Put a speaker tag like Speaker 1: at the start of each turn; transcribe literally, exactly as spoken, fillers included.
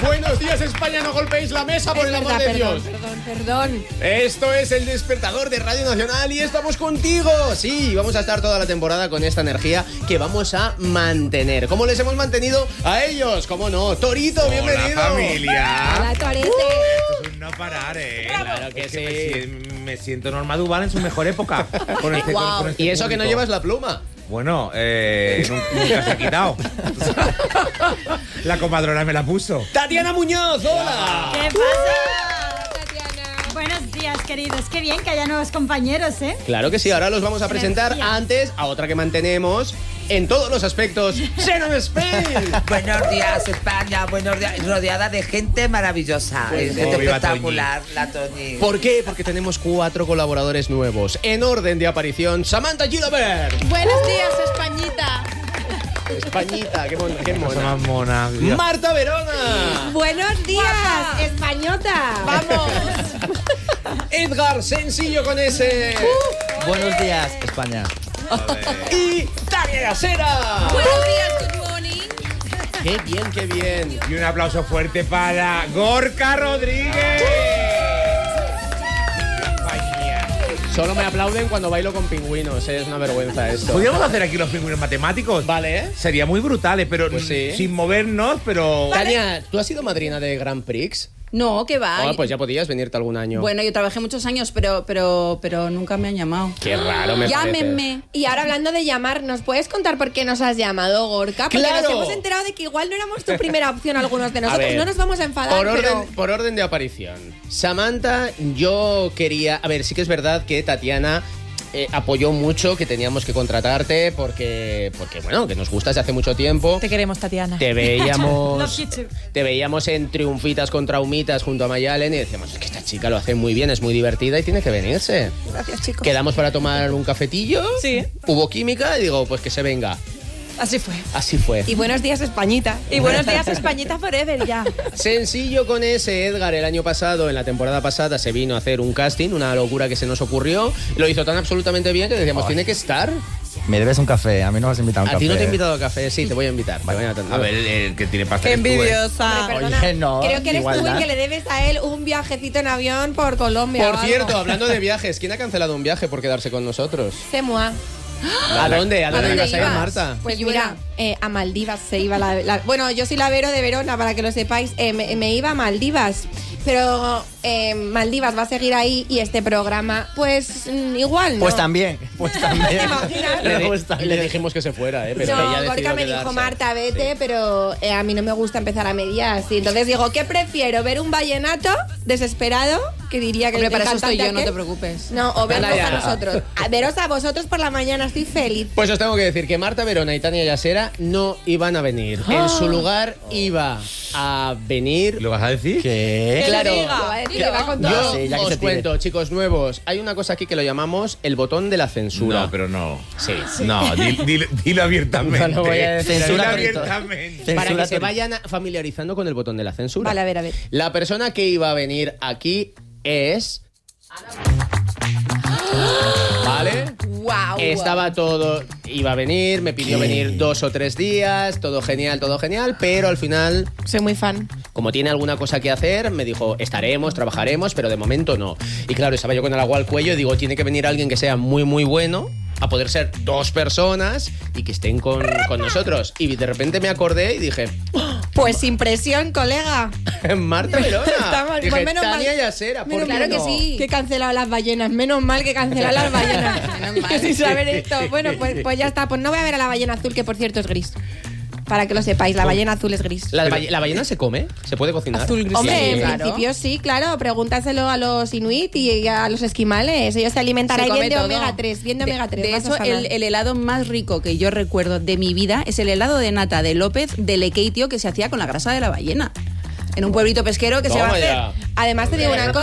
Speaker 1: Buenos días, España, no golpeéis la mesa, por
Speaker 2: Es
Speaker 1: el amor
Speaker 2: verdad,
Speaker 1: de
Speaker 2: perdón,
Speaker 1: Dios.
Speaker 2: Perdón, perdón.
Speaker 1: Esto es el despertador de Radio Nacional y estamos contigo. Sí, vamos a estar toda la temporada con esta energía que vamos a mantener. ¿Cómo les hemos mantenido a ellos? ¿Cómo no? Torito, bienvenido.
Speaker 3: Hola, familia.
Speaker 2: Hola, Torete.
Speaker 3: Esto es un no parar, ¿eh?
Speaker 1: Claro que
Speaker 3: Es
Speaker 1: sí.
Speaker 3: Me, si- me siento Norma Duval en su mejor época. Con este, con- con este
Speaker 1: Y eso que no
Speaker 3: público.
Speaker 1: llevas la pluma.
Speaker 3: Bueno, eh, nun- nunca se ha quitado. La comadrona me la puso.
Speaker 1: Tatiana Muñoz, hola.
Speaker 4: ¿Qué pasa? Tatiana. Buenos días, queridos. Qué bien que haya nuevos compañeros, ¿eh?
Speaker 1: Claro que sí, ahora los vamos a presentar
Speaker 4: Energía.
Speaker 1: antes a otra que mantenemos en todos los aspectos. Sharon Spain.
Speaker 5: Buenos días, España. Buenos días. Rodeada de gente maravillosa.
Speaker 1: Pues,
Speaker 5: gente
Speaker 3: oh, viva
Speaker 5: espectacular, la Toñi.
Speaker 1: ¿Por qué? Porque tenemos cuatro colaboradores nuevos. En orden de aparición, Samantha Gilabert.
Speaker 2: Buenos días, Españita.
Speaker 1: Españita, qué mona, qué
Speaker 3: Cosa
Speaker 1: mona.
Speaker 3: más mona.
Speaker 1: Marta Verona.
Speaker 2: Buenos días, Españota. Vamos.
Speaker 1: Edgar Sencillo con ese.
Speaker 6: Buenos días, España.
Speaker 1: Y Tania Yasera.
Speaker 2: Buenos días, good morning.
Speaker 1: Qué bien, qué bien.
Speaker 3: Y un aplauso fuerte para Gorka Rodríguez. Compañía.
Speaker 1: Solo me aplauden cuando bailo con pingüinos, ¿eh? Es una vergüenza esto.
Speaker 3: ¿Podríamos hacer aquí los pingüinos matemáticos?
Speaker 1: Vale, ¿eh?
Speaker 3: Sería muy brutal, ¿eh? Pero
Speaker 1: Pues sí.
Speaker 3: sin movernos, pero...
Speaker 1: Tania, ¿tú has sido madrina de Grand Prix?
Speaker 7: No, que va.
Speaker 1: Ah, pues ya podías venirte algún año.
Speaker 7: Bueno, yo trabajé muchos años, pero, pero, pero nunca me han llamado.
Speaker 1: Qué raro me parece.
Speaker 7: Llámenme.
Speaker 2: Y ahora hablando de llamar, ¿nos puedes contar por qué nos has llamado, Gorka? Porque
Speaker 1: ¡Claro!
Speaker 2: nos hemos enterado de que igual no éramos tu primera opción algunos de
Speaker 1: A
Speaker 2: nosotros.
Speaker 1: ver,
Speaker 2: No nos vamos a enfadar,
Speaker 1: por orden,
Speaker 2: pero...
Speaker 1: por orden de aparición. Samantha, yo quería... A ver, sí que es verdad que Tatiana eh, apoyó mucho que teníamos que contratarte porque, porque, bueno, que nos gustas desde hace mucho tiempo.
Speaker 4: Te queremos, Tatiana.
Speaker 1: Te veíamos,
Speaker 4: Love you too.
Speaker 1: te veíamos en Triunfitas contra Humitas junto a Mayalen y decíamos, es que esta chica lo hace muy bien, es muy divertida y tiene que venirse.
Speaker 2: Gracias, chicos.
Speaker 1: Quedamos para tomar un cafetillo.
Speaker 4: Sí.
Speaker 1: Hubo química y digo, pues que se venga.
Speaker 4: Así fue.
Speaker 1: Así fue.
Speaker 2: Y buenos días, Españita.
Speaker 4: Y buenos días, Españita Forever, ya.
Speaker 1: Sencillo con ese, Edgar, el año pasado, en la temporada pasada, se vino a hacer un casting, una locura que se nos ocurrió. Lo hizo tan absolutamente bien que decíamos, tiene que estar.
Speaker 6: Me debes un café, a mí no me has invitado a un
Speaker 1: A
Speaker 6: café.
Speaker 1: ti no te he invitado a café, sí, te voy a invitar. te voy a,
Speaker 3: A ver, el, el que tiene pasta.
Speaker 4: Qué
Speaker 3: eres tú, ¿eh?
Speaker 4: envidiosa.
Speaker 2: Hombre, perdona,
Speaker 6: Oye, no,
Speaker 2: creo que eres tú
Speaker 6: igualdad.
Speaker 2: el que le debes a él un viajecito en avión por Colombia. o
Speaker 1: Por
Speaker 2: algo.
Speaker 1: cierto, hablando de viajes, ¿quién ha cancelado un viaje por quedarse con nosotros?
Speaker 2: C'est moi.
Speaker 1: ¿A dónde? ¿A dónde
Speaker 2: dónde
Speaker 1: ibas a ir,
Speaker 2: ibas?
Speaker 1: Marta?
Speaker 2: Pues
Speaker 7: Y
Speaker 2: mira, eh, a Maldivas se iba la, la- Bueno, yo soy la Vero de Verona, para que lo sepáis. Eh, me, me iba a Maldivas. Pero eh, Maldivas va a seguir ahí y este programa, pues mm, igual no.
Speaker 6: Pues también, pues también.
Speaker 2: ¿Te imaginas?
Speaker 1: Le, di-
Speaker 6: Pues también.
Speaker 1: le dijimos que se fuera, ¿eh? Pero
Speaker 2: no,
Speaker 1: ella
Speaker 2: Gorka
Speaker 1: decidió
Speaker 2: me dijo,
Speaker 1: quedarse.
Speaker 2: Marta, vete,
Speaker 1: Sí.
Speaker 2: pero eh, a mí no me gusta empezar a medias. Y entonces digo, ¿qué prefiero? ¿Ver un vallenato desesperado? Que diría que
Speaker 7: Hombre,
Speaker 2: el
Speaker 7: para eso estoy
Speaker 2: cantante
Speaker 7: yo, no
Speaker 2: aquel.
Speaker 7: te preocupes.
Speaker 2: No, o vernos
Speaker 1: Hala ya.
Speaker 2: a nosotros. A veros a vosotros por la mañana, estoy feliz.
Speaker 1: Pues os tengo que decir que Marta Verona y Tania Yasera no iban a venir. En su lugar iba a venir...
Speaker 3: ¿Lo vas a decir?
Speaker 6: ¿Qué?
Speaker 1: Claro.
Speaker 2: Lo va a decir, que va con
Speaker 1: Yo
Speaker 2: todo.
Speaker 6: sí, ya que
Speaker 1: os
Speaker 6: se tire.
Speaker 1: cuento, chicos nuevos, hay una cosa aquí que lo llamamos el botón de la censura.
Speaker 3: No, pero no.
Speaker 1: Sí.
Speaker 3: No, di- dilo, dilo abiertamente.
Speaker 1: No lo voy a decir.
Speaker 3: Dilo
Speaker 6: Censura torito.
Speaker 3: abiertamente.
Speaker 1: Para que
Speaker 6: Censura
Speaker 1: se
Speaker 6: torito.
Speaker 1: vayan familiarizando con el botón de la censura.
Speaker 2: Vale, a ver, a ver.
Speaker 1: La persona que iba a venir aquí es... ¿Vale?
Speaker 2: Wow.
Speaker 1: Estaba todo, iba a venir, me pidió
Speaker 6: ¿Qué?
Speaker 1: venir dos o tres días, todo genial, todo genial, pero al final,
Speaker 2: Soy muy fan.
Speaker 1: como tiene alguna cosa que hacer, me dijo, estaremos, trabajaremos, pero de momento no. Y claro, estaba yo con el agua al cuello y digo, tiene que venir alguien que sea muy, muy bueno, a poder ser dos personas y que estén con, con nosotros. Y de repente me acordé y dije,
Speaker 2: Pues sin presión, colega.
Speaker 1: Marta Verona.
Speaker 2: Estamos-
Speaker 1: Dije,
Speaker 2: pues menos
Speaker 1: Tania
Speaker 2: mal-
Speaker 1: Yasera, ¿por
Speaker 2: Menos
Speaker 1: qué
Speaker 2: claro
Speaker 1: no?
Speaker 2: que sí. Que he cancelado las ballenas. Menos mal que he cancelado las ballenas.
Speaker 7: Menos mal.
Speaker 2: Que sin saber esto. Bueno, pues, pues ya está. Pues no voy a ver a la ballena azul, que por cierto es gris. Para que lo sepáis, la ballena azul es gris.
Speaker 1: ¿La, balle- ¿La ballena se come? ¿Se puede cocinar?
Speaker 7: Azul gris.
Speaker 2: Hombre,
Speaker 7: Sí,
Speaker 2: en
Speaker 7: claro.
Speaker 2: principio sí, claro. Pregúntaselo a los inuit y a los esquimales. Ellos se alimentarán
Speaker 7: Se
Speaker 2: bien
Speaker 7: come
Speaker 2: de
Speaker 7: todo.
Speaker 2: omega tres. Bien de, omega tres.
Speaker 7: De
Speaker 2: vas a
Speaker 7: hecho,
Speaker 2: sanar.
Speaker 7: el, el helado más rico que yo recuerdo de mi vida es el helado de nata de López de Lekeitio que se hacía con la grasa de la ballena. En un pueblito pesquero que se va a
Speaker 1: Toma
Speaker 7: hacer.
Speaker 1: ya.
Speaker 2: Además te digo una cosa.